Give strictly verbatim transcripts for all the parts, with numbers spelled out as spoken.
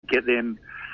get them,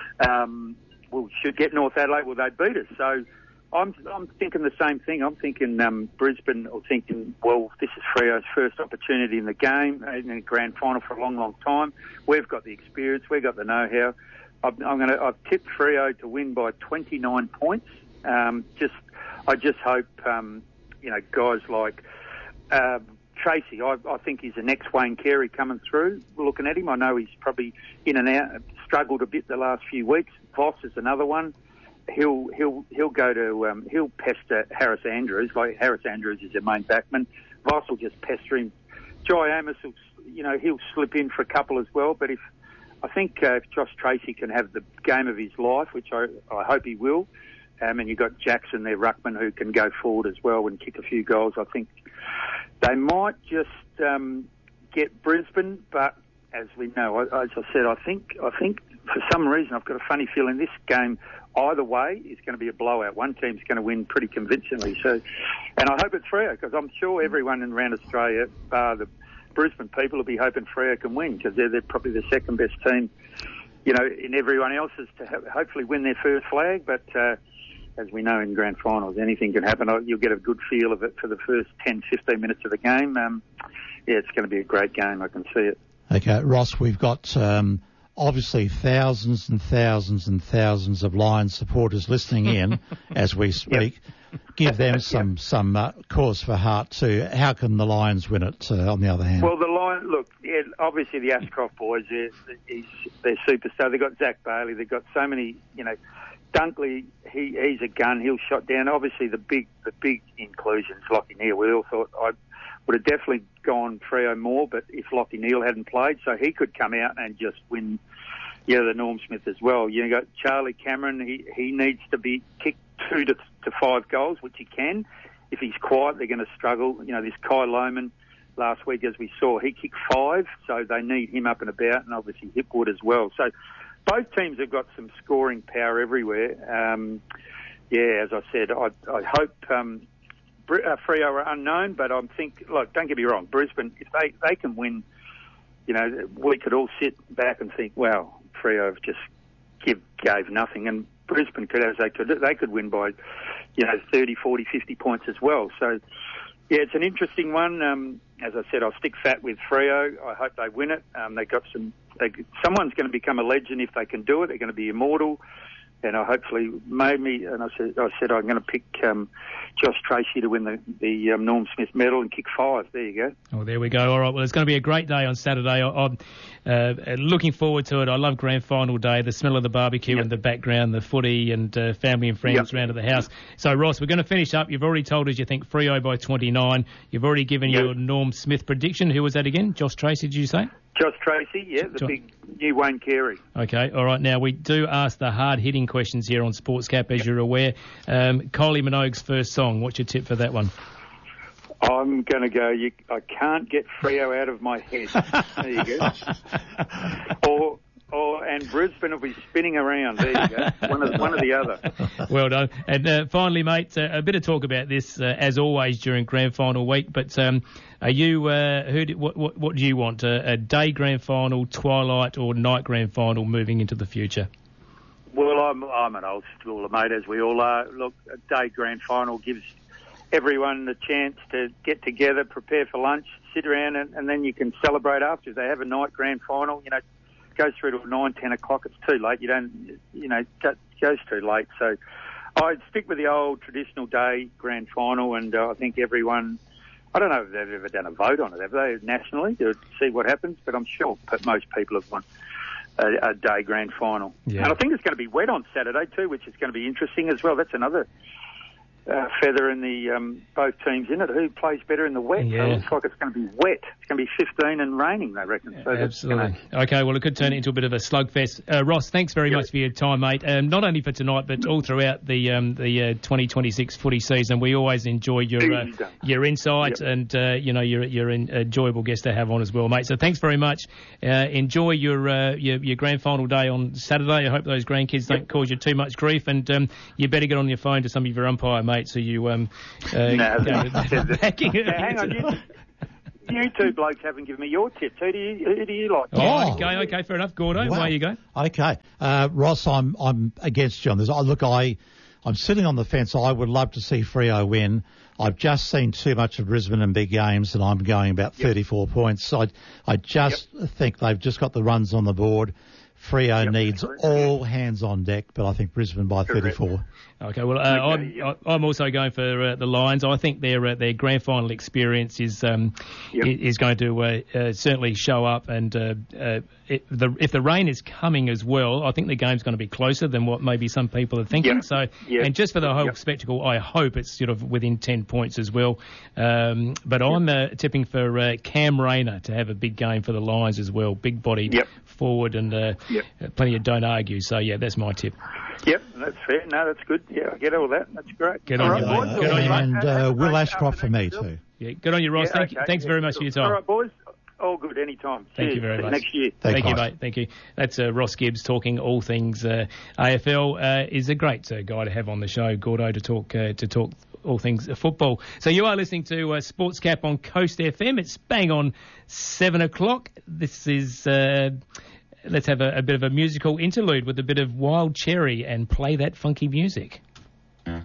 um, well, should get North Adelaide, well, they beat us. So I'm I'm thinking the same thing. I'm thinking um, Brisbane, or thinking, well, this is Freo's first opportunity in the game, in a grand final for a long, long time. We've got the experience. We've got the know-how. I'm, I'm going to. I've tipped Freo to win by twenty-nine points. Um, just, I just hope, um, you know, guys like uh, Tracy. I, I think he's the next Wayne Carey coming through. Looking at him, I know he's probably in and out, struggled a bit the last few weeks. Voss is another one. He'll he'll he'll go to um, he'll pester Harris Andrews. Like Harris Andrews is their main backman. Voss will just pester him. Jai Amos will, you know, he'll slip in for a couple as well. But if I think uh, if Josh Tracy can have the game of his life, which I, I hope he will, um, and you've got Jackson there, ruckman, who can go forward as well and kick a few goals, I think they might just um, get Brisbane. But as we know, as I said, I think I think for some reason I've got a funny feeling this game, either way, is going to be a blowout. One team's going to win pretty convincingly. So, and I hope it's Freo, because I'm sure everyone in around Australia, bar the Brisbane people, will be hoping Freo can win, because they're, they're probably the second best team, you know, in everyone else's to ha- hopefully win their first flag. But uh, as we know in grand finals, anything can happen. You'll get a good feel of it for the first ten, fifteen minutes of the game. Um, yeah, it's going to be a great game. I can see it. Okay, Ross, we've got um, obviously thousands and thousands and thousands of Lions supporters listening in as we speak. Yep. Give them some yep. some uh, cause for heart too. How can the Lions win it, uh, on the other hand? Well, the Lions, look, yeah, obviously the Ashcroft boys, they're, they're superstar. They've got Zach Bailey. They've got so many, you know, Dunkley, he, he's a gun. He'll shot down. Obviously the big the big inclusions, Lachie Neale. We all thought I would have definitely gone Freo more, but if Lachie Neale hadn't played, so he could come out and just win, yeah, the Norm Smith as well. You got Charlie Cameron. He he needs to be kicked two to, to five goals, which he can. If he's quiet, they're going to struggle. You know, this Kai Lohman last week, as we saw, he kicked five, so they need him up and about, and obviously Hipwood as well. So both teams have got some scoring power everywhere. Um, yeah, as I said, I, I hope um, uh, Freo are unknown, but I think, look, don't get me wrong, Brisbane, if they, they can win, you know, we could all sit back and think, wow, Freo have just give, gave nothing, and Brisbane could, as they could, they could win by, you know, thirty, forty, fifty points as well. So, yeah, it's an interesting one. Um, as I said, I'll stick fat with Freo. I hope they win it. Um, they got some. They, someone's going to become a legend if they can do it. They're going to be immortal. And I hopefully made me. And I said, I said I'm going to pick um, Josh Tracy to win the the um, Norm Smith medal and kick five. There you go. Oh, there we go. All right. Well, it's going to be a great day on Saturday. I, I'm uh, looking forward to it. I love grand final day. The smell of the barbecue yep. in the background, the footy, and uh, family and friends yep. round to the house. So, Ross, we're going to finish up. You've already told us you think Freo by twenty-nine. You've already given yep. your Norm Smith prediction. Who was that again? Josh Tracy, did you say? Josh Tracy, yeah, the jo- big new Wayne Carey. Okay, all right. Now, we do ask the hard-hitting questions here on Sportscap, as you're aware. Um, Kylie Minogue's first song, what's your tip for that one? I'm going to go, you, I can't get Freo out of my head. There you go. Or, or, and Brisbane will be spinning around. There you go. One of, one or the other. Well done. And uh, finally, mate, uh, a bit of talk about this, uh, as always, during grand final week. But um, are you, uh, who do, what, what, what do you want? A, a day grand final, twilight, or night grand final moving into the future? Well, I'm, I'm an old schooler, mate, as we all are. Look, a day grand final gives everyone the chance to get together, prepare for lunch, sit around, and, and then you can celebrate after. If they have a night grand final, you know, goes through to nine, ten o'clock, it's too late. You don't, you know, it goes too late. So I'd stick with the old traditional day grand final, and uh, I think everyone, I don't know if they've ever done a vote on it, have they, nationally, to see what happens, but I'm sure most people have won a, a day grand final. Yeah. And I think it's going to be wet on Saturday too, which is going to be interesting as well. That's another Uh, feather in the um, both teams in it. Who plays better in the wet? Yeah. So it looks like it's going to be wet. It's going to be fifteen and raining, they reckon. So absolutely. Gonna... Okay, well, it could turn into a bit of a slugfest. Uh, Ross, thanks very yeah. much for your time, mate. Um, not only for tonight, but all throughout the um, the uh, twenty twenty-six footy season. We always enjoy your uh, your insight yep. and uh, you know you're you're an enjoyable guest to have on as well, mate. So thanks very much. Uh, enjoy your, uh, your your grand final day on Saturday. I hope those grandkids don't yep. cause you too much grief, and um, you better get on your phone to some of your umpire mates so you um. Uh, no, go to, hang on, you, you two blokes haven't given me your tips. Who do you, who do you like? Oh, okay, okay, fair enough. Gordo, Wow. away you go. Okay. Uh, Ross, I'm I'm against you on this. Oh, look, I, I'm sitting on the fence. I would love to see Freo win. I've just seen too much of Brisbane in big games, and I'm going about yep. thirty-four points. I, I just yep. think they've just got the runs on the board. Freo yep, needs correct. all hands on deck, but I think Brisbane by correct. thirty-four. Okay, well, uh, okay, I'm, yep. I'm also going for uh, the Lions. I think their uh, their grand final experience is um, yep. is going to uh, uh, certainly show up, and uh, uh, it, the, if the rain is coming as well, I think the game's going to be closer than what maybe some people are thinking. Yep. So, yep. and just for the whole yep. spectacle, I hope it's sort of within ten points as well. Um, but yep. I'm uh, tipping for uh, Cam Rayner to have a big game for the Lions as well, big-bodied yep. forward, and uh, yep. plenty of don't argue. So yeah, that's my tip. Yep, that's fair. No, that's good. Yeah, I get all that. That's great. Good on all you, right, mate. Good on you, and uh, Will Ashcroft for me too. Yeah, good on you, Ross. Yeah, Thank okay. you. Thanks yeah, very much cool. for your time. All right, boys. All good, anytime. Thank Cheers. you very much. Next year. Thank, Thank you, mate. Thank you. That's uh, Ross Gibbs talking all things uh, A F L. Uh, is a great uh, guy to have on the show, Gordo, to talk uh, to talk all things uh, football. So you are listening to uh, Sports Cap on Coast F M. It's bang on seven o'clock. This is. Uh, let's have a, a bit of a musical interlude with a bit of Wild Cherry and play that funky music.